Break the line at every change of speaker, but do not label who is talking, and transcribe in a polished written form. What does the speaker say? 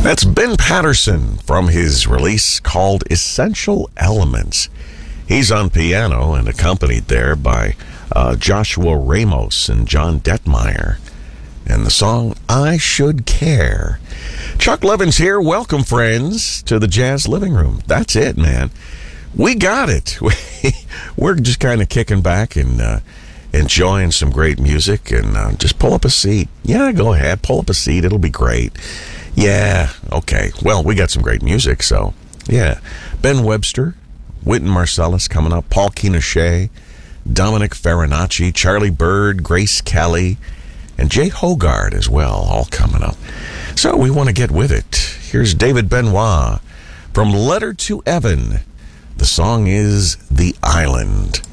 That's Ben Patterson from his release called Essential Elements. He's on piano and accompanied there by Joshua Ramos and John Detmeyer. And the song, I Should Care. Chuck Levin's here. Welcome, friends, to the Jazz Living Room. That's it, man. We got it. We're just kind of kicking back and enjoying some great music. And just pull up a seat. Yeah, go ahead. Pull up a seat. It'll be great. Yeah, okay. Well, we got some great music, so, yeah. Ben Webster, Wynton Marsalis coming up, Paul Quinochet, Dominic Farinacci, Charlie Bird, Grace Kelly, and Jay Hogarth as well, all coming up. So we want to get with it. Here's David Benoit from Letter to Evan. The song is The Island.